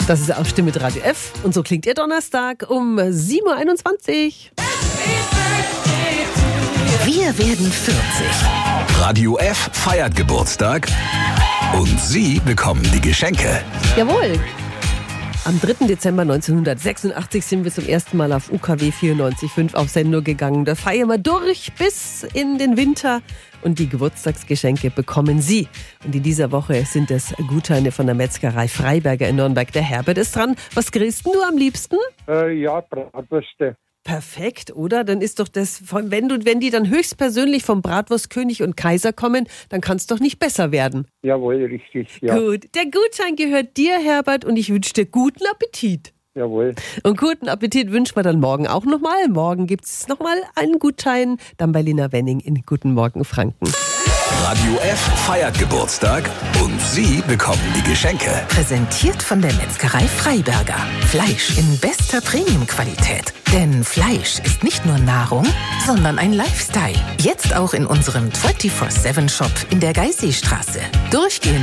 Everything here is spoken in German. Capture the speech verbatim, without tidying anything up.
Das ist Aufstehen mit Radio F und so klingt Ihr Donnerstag um sieben Uhr einundzwanzig. Wir werden vierzig. Radio F feiert Geburtstag und Sie bekommen die Geschenke. Jawohl. Am dritten Dezember neunzehnhundertsechsundachtzig sind wir zum ersten Mal auf U K W vierundneunzig Komma fünf auf Sendung gegangen. Da feiern wir durch bis in den Winter und die Geburtstagsgeschenke bekommen Sie. Und in dieser Woche sind es Gutscheine von der Metzgerei Freiberger in Nürnberg. Der Herbert ist dran. Was grillst du am liebsten? Äh, ja, Bratwürste. Perfekt, oder? Dann ist doch das, wenn du, wenn die dann höchstpersönlich vom Bratwurstkönig und Kaiser kommen, dann kann es doch nicht besser werden. Jawohl, richtig, ja. Gut, der Gutschein gehört dir, Herbert, und ich wünsche dir guten Appetit. Jawohl. Und guten Appetit wünschen wir dann morgen auch nochmal. Morgen gibt es nochmal einen Gutschein, dann bei Lina Wenning in Guten Morgen Franken. Radio F feiert Geburtstag und Sie bekommen die Geschenke. Präsentiert von der Metzgerei Freiberger. Fleisch in bester Premium-Qualität. Denn Fleisch ist nicht nur Nahrung, sondern ein Lifestyle. Jetzt auch in unserem vierundzwanzig sieben Shop in der Geisseestraße. Durchgehend